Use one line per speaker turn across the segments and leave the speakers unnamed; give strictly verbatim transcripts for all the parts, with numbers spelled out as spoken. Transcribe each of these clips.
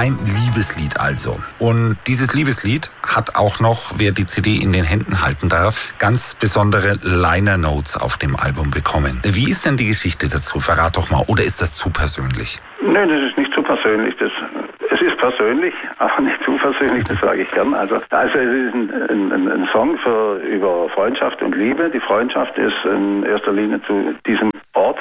Ein Liebeslied also. Und dieses Liebeslied hat auch noch, wer die C D in den Händen halten darf, ganz besondere Liner Notes auf dem Album bekommen. Wie ist denn die Geschichte dazu? Verrat doch mal. Oder ist das zu persönlich?
Nein, das ist nicht zu persönlich. Das, es ist persönlich, aber nicht zu persönlich, das sage ich gern. Also, also es ist ein, ein, ein Song für, über Freundschaft und Liebe. Die Freundschaft ist in erster Linie zu diesem Ort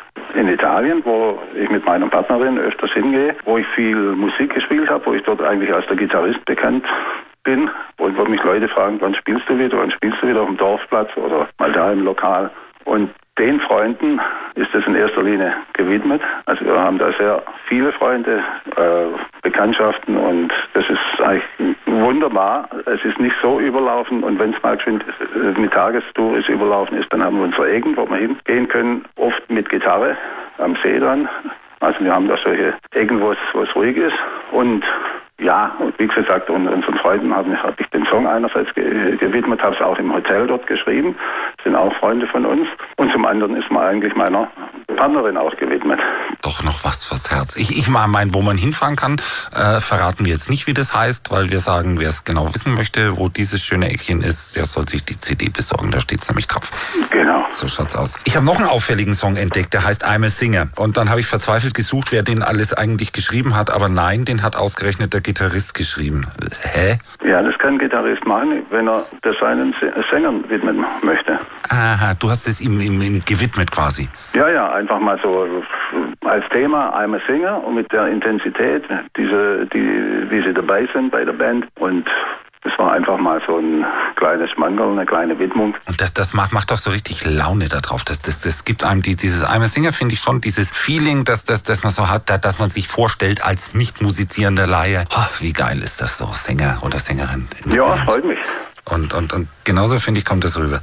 in Italien, wo ich mit meiner Partnerin öfters hingehe, wo ich viel Musik gespielt habe, wo ich dort eigentlich als der Gitarrist bekannt bin und wo mich Leute fragen, wann spielst du wieder, wann spielst du wieder auf dem Dorfplatz oder mal da im Lokal. Und den Freunden ist es in erster Linie gewidmet. Also wir haben da sehr viele Freunde, äh, Bekanntschaften und das ist eigentlich wunderbar. Es ist nicht so überlaufen und wenn es mal geschwind äh, mit Tagestour ist überlaufen ist, dann haben wir unsere Ecken, wo wir hingehen können, oft mit Gitarre am See dann. Also wir haben da solche Ecken, wo es, wo es ruhig ist und ja, und wie gesagt, unseren Freunden habe hab ich den Song einerseits ge gewidmet, habe es auch im Hotel dort geschrieben, sind auch Freunde von uns. Und zum anderen ist man eigentlich meiner Partnerin auch gewidmet.
Doch noch was fürs Herz. Ich, ich mal mein, wo man hinfahren kann, äh, verraten wir jetzt nicht, wie das heißt, weil wir sagen, wer es genau wissen möchte, wo dieses schöne Eckchen ist, der soll sich die C D besorgen, da steht es nämlich drauf.
Genau.
So schaut's aus. Ich habe noch einen auffälligen Song entdeckt, der heißt I'm a Singer. Und dann habe ich verzweifelt gesucht, wer den alles eigentlich geschrieben hat, aber nein, den hat ausgerechnet der Gitarrist geschrieben. Hä?
Ja, das kann ein Gitarrist machen, wenn er das seinen Sängern widmen möchte.
Aha, du hast es ihm, ihm, ihm gewidmet quasi.
Ja, ja, einfach mal so als Thema I'm a Singer und mit der Intensität, diese, die, wie sie dabei sind bei der Band und das war einfach mal so ein kleines Schmankerl, eine kleine Widmung.
Und das, das macht, macht doch so richtig Laune da drauf. Das, das, das gibt einem die, dieses I'm a Singer, finde ich schon, dieses Feeling, dass, dass, dass man so hat, dass man sich vorstellt als nicht musizierender Laie. Oh, wie geil ist das so, Sänger oder Sängerin?
Ja, freut mich.
Und, und, und genauso, finde ich, kommt es rüber.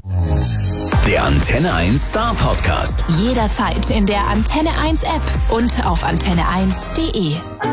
Der Antenne eins Star Podcast.
Jederzeit in der Antenne eins App und auf antenne eins punkt de.